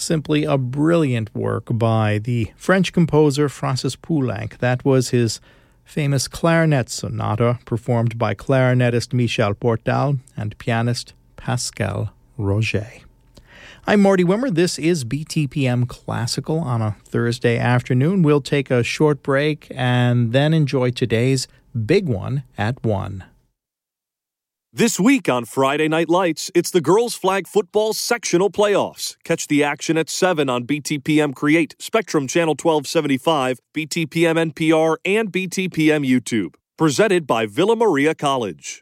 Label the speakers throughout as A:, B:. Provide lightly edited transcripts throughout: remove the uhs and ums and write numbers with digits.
A: Simply a brilliant work by the French composer Francis Poulenc. That was his famous clarinet sonata, performed by clarinetist Michel Portal and pianist Pascal Roger. I'm Marty Wimmer. This is BTPM Classical on a Thursday afternoon. We'll take a short break and then enjoy today's big one at 1.
B: This week on Friday Night Lights, it's the girls' flag football sectional playoffs. Catch the action at 7 on BTPM Create, Spectrum Channel 1275, BTPM NPR, and BTPM YouTube. Presented by Villa Maria College.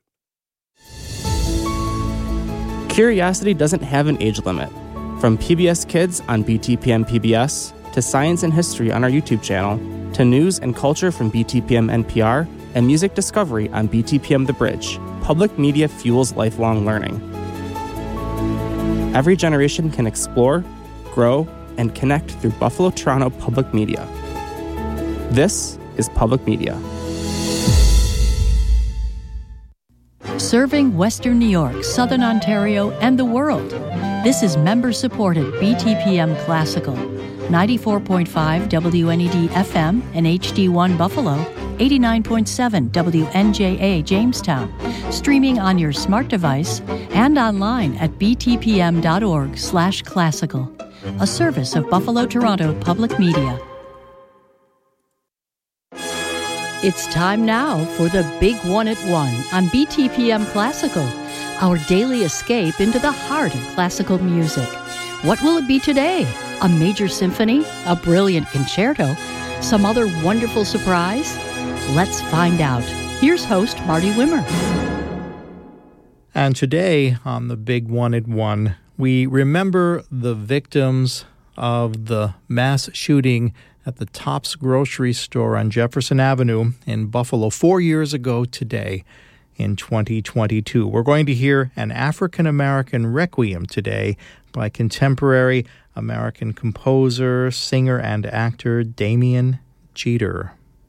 C: Curiosity doesn't have an age limit. From PBS Kids on BTPM PBS, to science and history on our YouTube channel, to news and culture from BTPM NPR, and music discovery on BTPM The Bridge, public media fuels lifelong learning. Every generation can explore, grow, and connect through Buffalo Toronto Public Media. This is Public Media.
D: Serving Western New York, Southern Ontario, and the world. This is member-supported BTPM Classical, 94.5 WNED FM and HD1 Buffalo, 89.7 WNJA Jamestown, streaming on your smart device and online at btpm.org/classical, a service of Buffalo Toronto Public Media. It's time now for the Big One at 1 on BTPM Classical, our daily escape into the heart of classical music. What will it be today? A major symphony? A brilliant concerto? Some other wonderful surprise? Let's find out. Here's host Marty Wimmer.
A: And today on the Big One at 1, we remember the victims of the mass shooting at the Tops grocery store on Jefferson Avenue in Buffalo 4 years ago today in 2022. We're going to hear an African-American requiem today by contemporary American composer, singer, and actor Damien Jeter.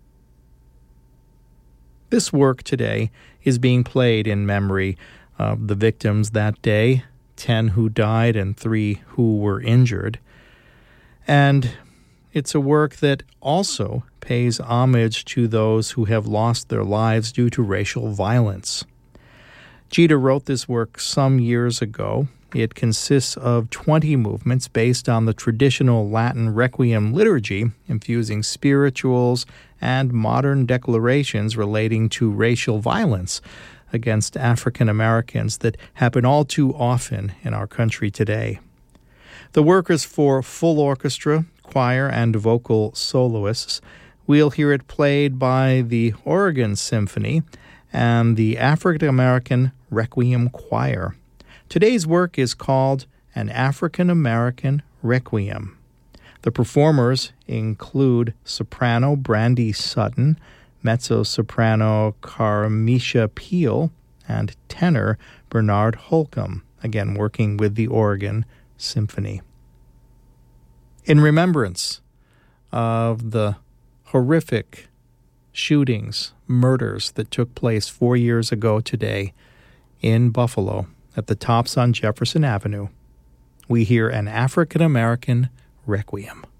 A: This work today is being played in memory of the victims that day, 10 who died and 3 who were injured. And it's a work that also pays homage to those who have lost their lives due to racial violence. Jeter wrote this work some years ago. It consists of 20 movements based on the traditional Latin Requiem liturgy, infusing spirituals and modern declarations relating to racial violence against African Americans that happen all too often in our country today. The work is for full orchestra, choir, and vocal soloists. We'll hear it played by the Oregon Symphony and the African American Requiem Choir. Today's work is called An African American Requiem. The performers include soprano Brandy Sutton, mezzo-soprano Carmisha Peel, and tenor Bernard Holcomb, again working with the Oregon Symphony. In remembrance of the horrific shootings, murders that took place 4 years ago today in Buffalo at the Tops on Jefferson Avenue, we hear an African American requiem.